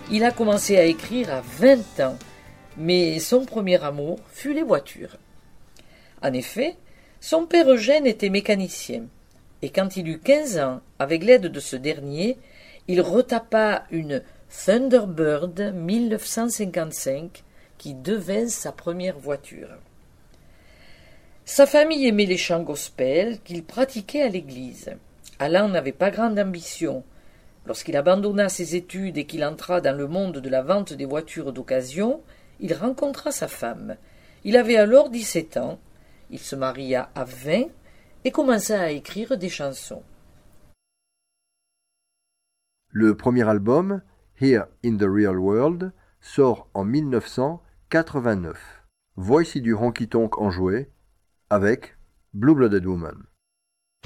Il a commencé à écrire à 20 ans, mais son premier amour fut les voitures. En effet, son père Eugène était mécanicien, et quand il eut 15 ans, avec l'aide de ce dernier, il retapa une Thunderbird 1955 qui devint sa première voiture. Sa famille aimait les chants gospel qu'il pratiquait à l'église. Alain n'avait pas grande ambition. Lorsqu'il abandonna ses études et qu'il entra dans le monde de la vente des voitures d'occasion, il rencontra sa femme. Il avait alors 17 ans. Il se maria à 20 et commença à écrire des chansons. Le premier album, Here in the Real World, sort en 1989. Voici du honky-tonk enjoué avec Blue Blooded Woman.